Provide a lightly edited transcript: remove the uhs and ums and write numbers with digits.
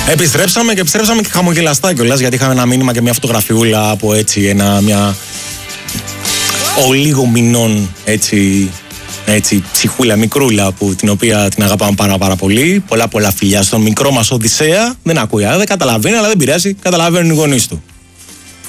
Επιστρέψαμε και χαμογελαστά κιόλας, γιατί είχαμε ένα μήνυμα και μια φωτογραφιούλα από έτσι μια λίγο μηνών έτσι ψυχούλα μικρούλα, την οποία την αγαπάμε πάρα πολύ. Πολλά φιλιά στον μικρό μας Οδυσσέα. Δεν ακούει, δεν καταλαβαίνει, αλλά δεν πειράζει, καταλαβαίνουν οι γονείς του.